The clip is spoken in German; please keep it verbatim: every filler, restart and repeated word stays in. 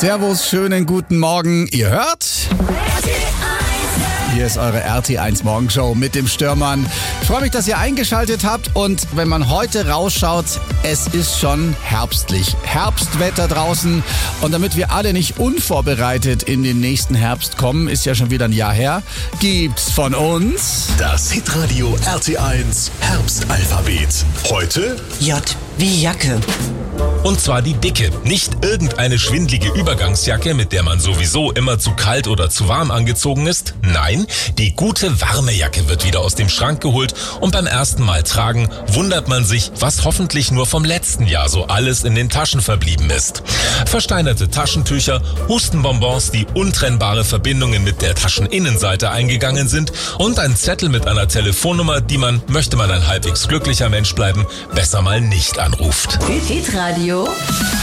Servus, schönen guten Morgen. Ihr hört? Hier ist eure R T eins Morgenshow mit dem Stürmann. Ich freue mich, dass ihr eingeschaltet habt und wenn man heute rausschaut, es ist schon herbstlich. Herbstwetter draußen und damit wir alle nicht unvorbereitet in den nächsten Herbst kommen, ist ja schon wieder ein Jahr her, gibt's von uns das Hitradio R T eins Herbstalphabet. Heute J wie Jacke. Und zwar die dicke, nicht irgendeine schwindlige Übergangsjacke, mit der man sowieso immer zu kalt oder zu warm angezogen ist. Nein, die gute warme Jacke wird wieder aus dem Schrank geholt und beim ersten Mal tragen wundert man sich, was hoffentlich nur vom letzten Jahr so alles in den Taschen verblieben ist. Versteinerte Taschentücher, Hustenbonbons, die untrennbare Verbindungen mit der Tascheninnenseite eingegangen sind und ein Zettel mit einer Telefonnummer, die man, möchte man ein halbwegs glücklicher Mensch bleiben, besser mal nicht anruft. Hitradio